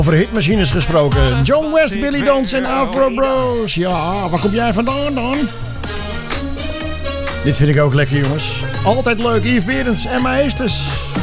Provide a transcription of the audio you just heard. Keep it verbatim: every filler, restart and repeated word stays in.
Over hitmachines gesproken. John West, Billy Dons en Afro Bros. Ja, waar kom jij vandaan dan? Dit vind ik ook lekker, jongens. Altijd leuk. Yves Berends en Maesters.